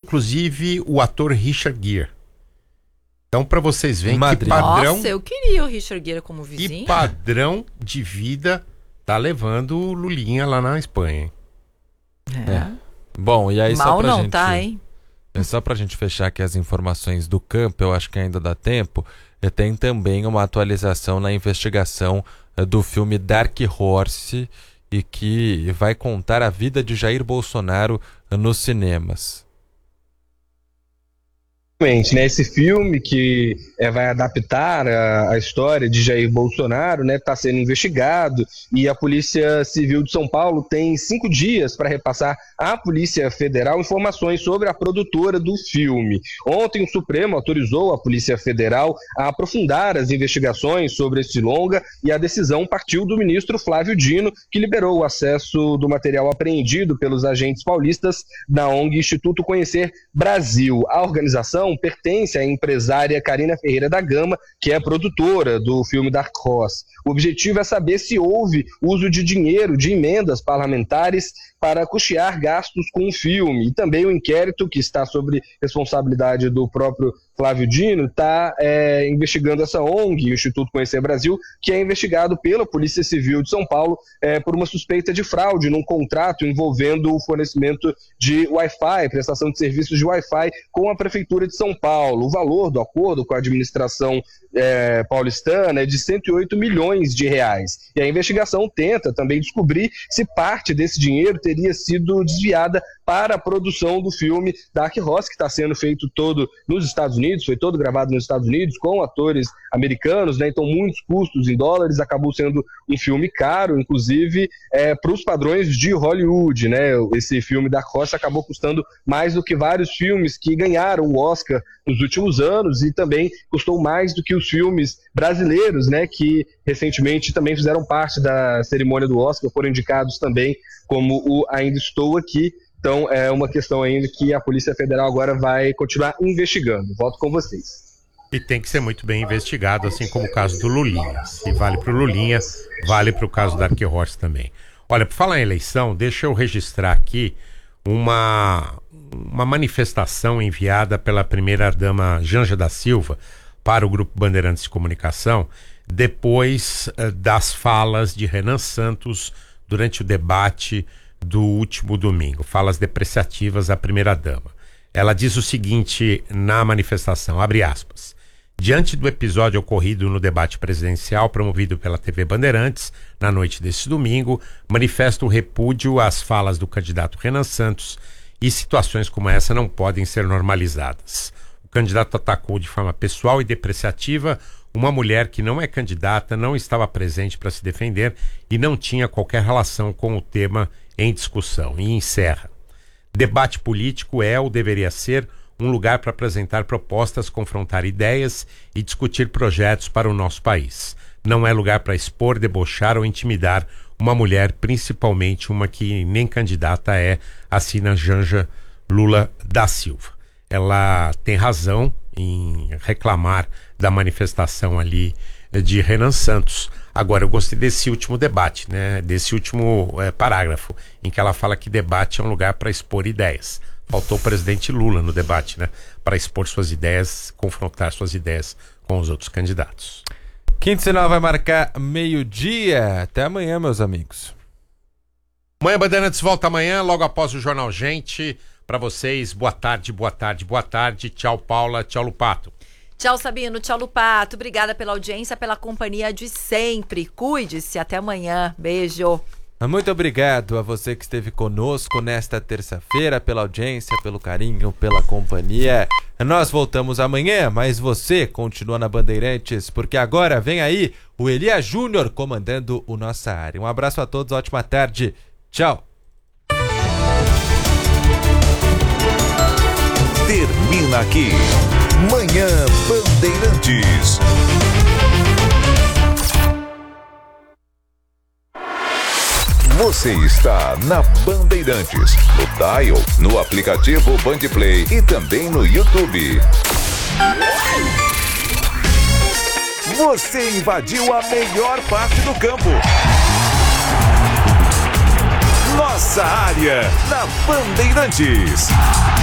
inclusive o ator Richard Gere. Então, para vocês verem que Madrid. padrão... Nossa, eu queria o Richard Gere como Que vizinho. padrão de vida tá levando o Lulinha lá na Espanha, hein? Bom, e aí Mal só pra não gente... tá, hein? Só pra gente fechar aqui as informações do campo, eu acho que ainda dá tempo. Tem também uma atualização na investigação do filme Dark Horse e que vai contar a vida de Jair Bolsonaro nos cinemas. Né, esse filme que vai adaptar a história de Jair Bolsonaro, né, está sendo investigado e a Polícia Civil de São Paulo tem 5 dias para repassar à Polícia Federal informações sobre a produtora do filme. Ontem o Supremo autorizou a Polícia Federal a aprofundar as investigações sobre esse longa e a decisão partiu do ministro Flávio Dino, que liberou o acesso do material apreendido pelos agentes paulistas da ONG Instituto Conhecer Brasil. A organização pertence à empresária Carina Ferreira da Gama, que é produtora do filme Dark Horse. O objetivo é saber se houve uso de dinheiro de emendas parlamentares para custear gastos com o filme. E também o inquérito, que está sob responsabilidade do próprio Flávio Dino, está investigando essa ONG, o Instituto Conhecer Brasil, que é investigado pela Polícia Civil de São Paulo por uma suspeita de fraude num contrato envolvendo o fornecimento de Wi-Fi, prestação de serviços de Wi-Fi com a Prefeitura de São Paulo. O valor do acordo com a administração paulistana é de 108 milhões de reais. E a investigação tenta também descobrir se parte desse dinheiro teria sido desviada para a produção do filme Dark Horse, que está sendo feito todo nos Estados Unidos, foi todo gravado nos Estados Unidos, com atores americanos, né? Então muitos custos em dólares, acabou sendo um filme caro, inclusive para os padrões de Hollywood, né? Esse filme Dark Horse acabou custando mais do que vários filmes que ganharam o Oscar nos últimos anos e também custou mais do que os filmes brasileiros, né? Que recentemente também fizeram parte da cerimônia do Oscar, foram indicados também, como o Ainda Estou Aqui. Então, é uma questão ainda que a Polícia Federal agora vai continuar investigando. Volto com vocês. E tem que ser muito bem investigado, assim como o caso do Lulinha. Se vale para o Lulinha, vale para o caso da Dark Horse também. Olha, por falar em eleição, deixa eu registrar aqui uma manifestação enviada pela primeira-dama Janja da Silva para o Grupo Bandeirantes de Comunicação, depois das falas de Renan Santos durante o debate do último domingo, falas depreciativas à primeira-dama. Ela diz o seguinte na manifestação, abre aspas: diante do episódio ocorrido no debate presidencial promovido pela TV Bandeirantes na noite deste domingo, manifesto o repúdio às falas do candidato Renan Santos e situações como essa não podem ser normalizadas. O candidato atacou de forma pessoal e depreciativa uma mulher que não é candidata, não estava presente para se defender e não tinha qualquer relação com o tema em discussão. E encerra: debate político é ou deveria ser um lugar para apresentar propostas, confrontar ideias e discutir projetos para o nosso país. Não é lugar para expor, debochar ou intimidar uma mulher, principalmente uma que nem candidata é, assina Janja Lula da Silva. Ela tem razão em reclamar da manifestação ali de Renan Santos. Agora, eu gostei desse último debate, né? Desse último parágrafo, em que ela fala que debate é um lugar para expor ideias. Faltou o presidente Lula no debate, né? Para expor suas ideias, confrontar suas ideias com os outros candidatos. Quinto Sinal vai marcar meio-dia. Até amanhã, meus amigos. Manhã Bandeirantes volta amanhã, logo após o Jornal Gente. Para vocês, boa tarde, boa tarde, boa tarde. Tchau, Paula. Tchau, Lupato. Tchau, Sabino. Tchau, Lupato. Obrigada pela audiência, pela companhia de sempre. Cuide-se. Até amanhã. Beijo. Muito obrigado a você que esteve conosco nesta terça-feira, pela audiência, pelo carinho, pela companhia. Nós voltamos amanhã, mas você continua na Bandeirantes, porque agora vem aí o Elias Júnior comandando o Nossa Área. Um abraço a todos, ótima tarde. Tchau. Termina aqui Manhã Bandeirantes. Você está na Bandeirantes, no dial, no aplicativo Bandplay e também no YouTube. Você invadiu a melhor parte do campo. Nossa Área, na Bandeirantes.